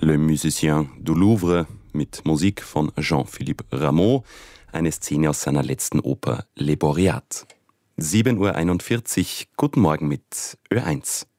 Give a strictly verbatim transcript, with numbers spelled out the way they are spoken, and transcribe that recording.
Le Musicien du Louvre mit Musik von Jean-Philippe Rameau, eine Szene aus seiner letzten Oper Les Boreates. sieben Uhr einundvierzig, guten Morgen mit Ö eins.